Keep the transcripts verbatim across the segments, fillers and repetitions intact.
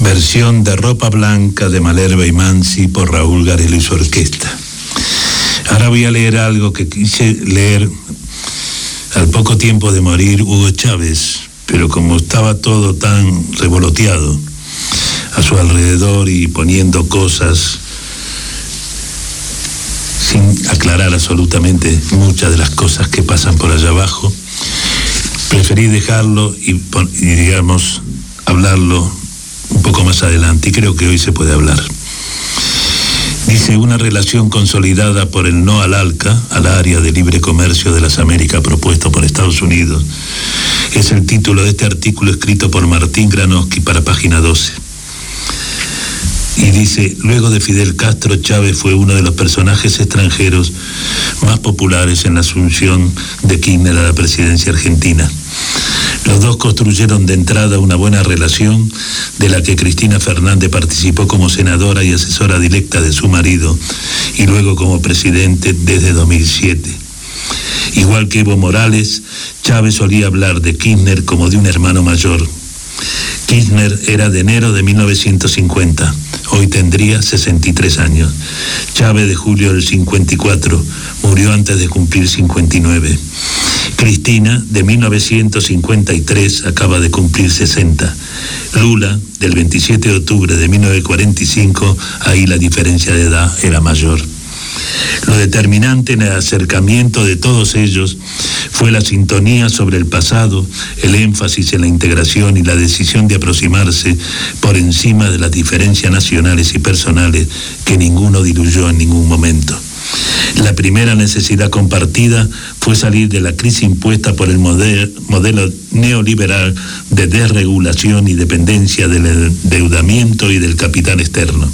Versión de Ropa Blanca de Malerva y Mansi por Raúl Garelo y su orquesta. Ahora voy a leer algo que quise leer al poco tiempo de morir Hugo Chávez, pero como estaba todo tan revoloteado a su alrededor y poniendo cosas sin aclarar absolutamente muchas de las cosas que pasan por allá abajo, preferí dejarlo y, y digamos, hablarlo un poco más adelante, y creo que hoy se puede hablar. Dice: una relación consolidada por el no al ALCA, al área de libre comercio de las Américas propuesto por Estados Unidos, es el título de este artículo escrito por Martín Granoski para Página doce. Y dice: luego de Fidel Castro, Chávez fue uno de los personajes extranjeros más populares en la asunción de Kirchner a la presidencia argentina. Los dos construyeron de entrada una buena relación, de la que Cristina Fernández participó como senadora y asesora directa de su marido, y luego como presidente desde dos mil siete. Igual que Evo Morales, Chávez solía hablar de Kirchner como de un hermano mayor. Kirchner era de enero de mil novecientos cincuenta, hoy tendría sesenta y tres años. Chávez, de julio del cincuenta y cuatro, murió antes de cumplir cincuenta y nueve. Cristina, de mil novecientos cincuenta y tres, acaba de cumplir sesenta. Lula, del veintisiete de octubre de mil novecientos cuarenta y cinco, ahí la diferencia de edad era mayor. Lo determinante en el acercamiento de todos ellos fue la sintonía sobre el pasado, el énfasis en la integración y la decisión de aproximarse por encima de las diferencias nacionales y personales que ninguno diluyó en ningún momento. La primera necesidad compartida fue salir de la crisis impuesta por el modelo, modelo neoliberal de desregulación y dependencia del endeudamiento y del capital externo.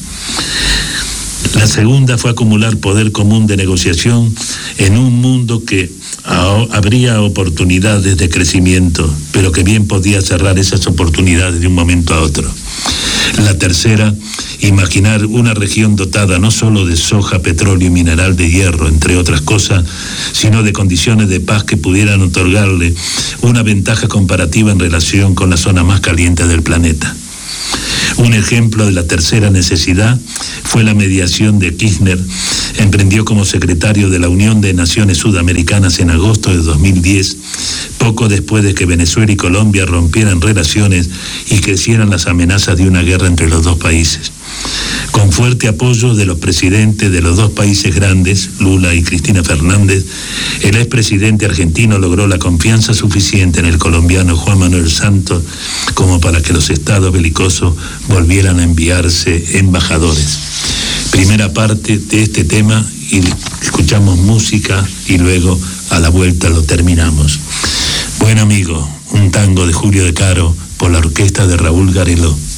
La segunda fue acumular poder común de negociación en un mundo que habría oportunidades de crecimiento, pero que bien podía cerrar esas oportunidades de un momento a otro. La tercera, imaginar una región dotada no solo de soja, petróleo y mineral de hierro, entre otras cosas, sino de condiciones de paz que pudieran otorgarle una ventaja comparativa en relación con la zona más caliente del planeta. Un ejemplo de la tercera necesidad fue la mediación de Kirchner. Emprendió como secretario de la Unión de Naciones Sudamericanas en agosto de dos mil diez, poco después de que Venezuela y Colombia rompieran relaciones y crecieran las amenazas de una guerra entre los dos países. Con fuerte apoyo de los presidentes de los dos países grandes, Lula y Cristina Fernández, el expresidente argentino logró la confianza suficiente en el colombiano Juan Manuel Santos como para que los estados belicosos volvieran a enviarse embajadores. Primera parte de este tema, y escuchamos música y luego a la vuelta lo terminamos. Buen amigo, un tango de Julio De Caro por la orquesta de Raúl Garelo.